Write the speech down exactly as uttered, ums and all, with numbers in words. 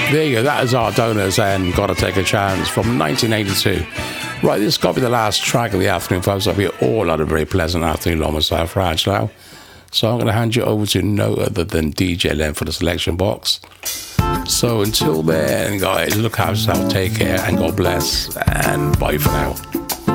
There you go, that is our donors and Gotta Take a Chance from nineteen eighty-two. Right, this has got to be the last track of the afternoon, folks. I hope you all had a very pleasant afternoon on myself, right now. So I'm going to hand you over to no other than D J Len for the selection box. So until then, guys, look after yourself, take care, and God bless, and bye for now.